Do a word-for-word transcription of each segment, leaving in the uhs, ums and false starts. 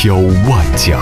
飘万家。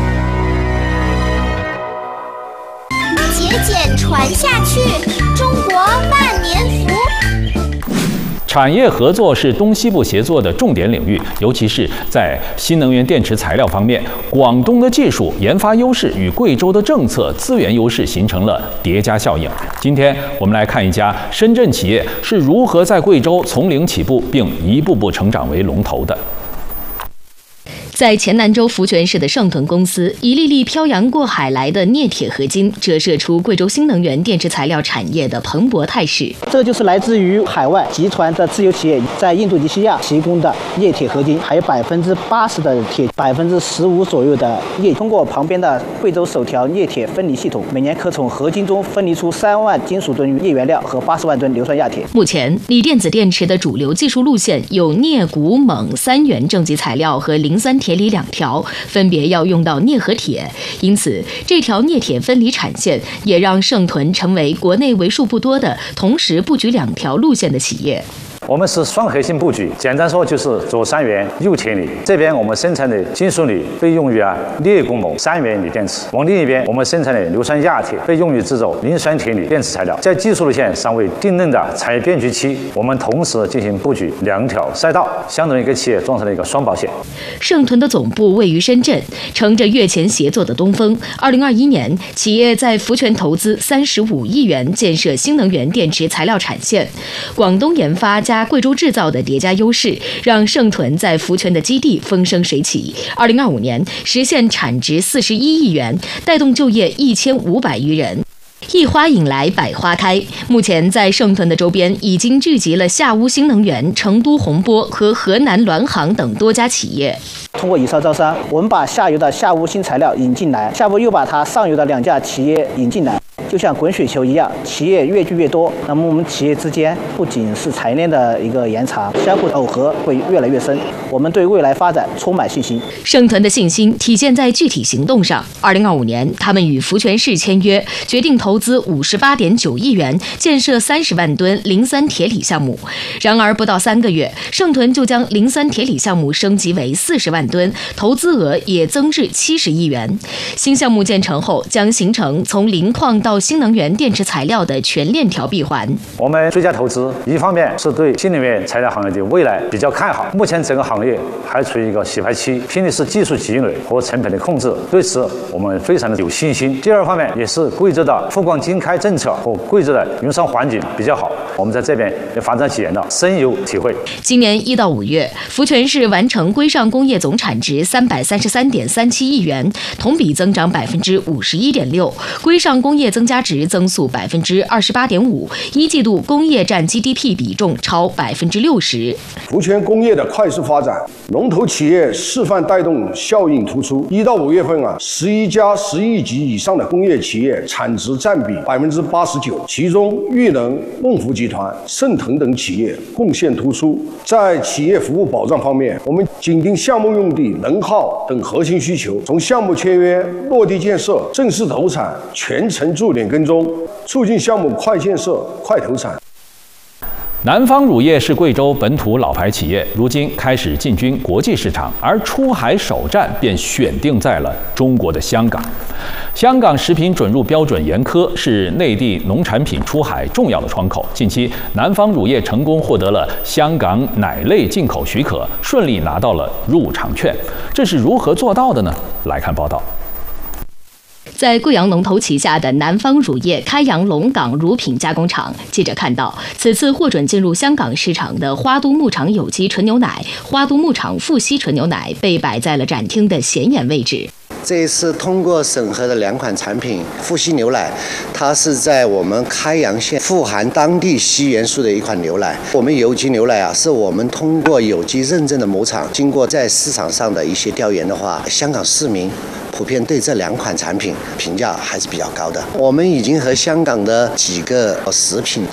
节俭传下去，中国万年福。 产业合作是东西部协作的重点领域，尤其是在新能源电池材料方面，广东的技术研发优势与贵州的政策资源优势形成了叠加效应。今天我们来看一家深圳企业是如何在贵州从零起步，并一步步成长为龙头的。 在黔南州福泉市的盛屯公司，一粒粒漂洋过海来的镍铁合金，折射出贵州新能源电池材料产业的蓬勃态势。 这就是来自于海外集团的自有企业在印度尼西亚提供的镍铁合金，还有百分之八十的铁，百分之十五左右的镍。通过旁边的贵州首条镍铁分离系统，每年可从合金中分离出三万金属吨镍原料和八十万吨硫酸亚铁。 目前，锂电子电池的主流技术路线有镍、钴、锰三元正极材料和磷酸铁锂两条，分别要用到镍和铁，因此这条镍铁分离产线也让盛屯成为国内为数不多的同时布局两条路线的企业。 我们是双核心布局，简单说就是左三元右铁锂。这边我们生产的金属锂被用于啊镍钴锰三元锂电池，往另一边我们生产的硫酸亚铁被用于制造磷酸铁锂电池材料。在技术路线尚未定论的产业变局期，我们同时进行布局两条赛道，相当于给企业装上了一个双保险。 盛屯的总部位于深圳，乘着粤黔协作的东风，二零二一年企业在福泉投资三十五亿元建设新能源电池材料产线，广东研发加贵州制造的叠加优势，让盛屯在福泉的基地风生水起。二零二五年实现产值四十一亿元，带动就业一千五百余人。一花引来百花开，目前在盛屯的周边已经聚集了夏屋新能源、成都宏波和河南滦航等多家企业。 通过以上招商，我们把下游的夏屋新材料引进来，下步又把它上游的两家企业引进来。就像滚雪球一样，企业越聚越多，那么我们企业之间不仅是产业链的一个延长，相互耦合会越来越深。我们对未来发展充满信心。 盛屯的信心体现在具体行动上。二零二五年，他们与福泉市签约，决定投资五十八点九亿元建设三十万吨磷酸铁锂项目。然而不到三个月，盛屯就将磷酸铁锂项目升级为四十万吨，投资额也增至七十亿元。新项目建成后，将形成从磷矿到新能源电池材料的全链条闭环。 我们追加投资，一方面是对新能源材料行业的未来比较看好，目前整个行业还处于一个洗牌期，拼的是技术积累和成本的控制，对此我们非常的有信心。第二方面也是贵州的富矿经开政策和贵州的营商环境比较好，我们在这边发展企业呢深有体会。 今年一到五月，福泉市完成规上工业总产值三百三十三点三七亿元，同比增长百分之五十一点六，规上工业增加值增速百分之二十八点五，一季度工业占 G D P 比重超百分之六十。 福泉工业的快速发展，龙头企业示范带动效应突出。一到五月份啊，十一家十亿级以上的工业企业产值占比百分之八十九，其中裕能、孟福集团、盛腾等企业贡献突出。在企业服务保障方面，我们紧盯项目用地、能耗等核心需求，从项目签约、落地建设、正式投产全程驻点跟踪，促进项目快建设、快投产。 南方乳业是贵州本土老牌企业，如今开始进军国际市场，而出海首站便选定在了中国的香港。香港食品准入标准严苛，是内地农产品出海重要的窗口。近期，南方乳业成功获得了香港奶类进口许可，顺利拿到了入场券。这是如何做到的呢？来看报道。 在贵阳龙头旗下的南方乳业开阳龙岗乳品加工厂，记者看到，此次获准进入香港市场的花都牧场有机纯牛奶、花都牧场富硒纯牛奶被摆在了展厅的显眼位置。 这一次通过审核的两款产品，富硒牛奶，它是在我们开阳县富含当地硒元素的一款牛奶。我们有机牛奶啊，是我们通过有机认证的牧场，经过在市场上的一些调研的话，香港市民普遍对这两款产品评价还是比较高的。我们已经和香港的几个食品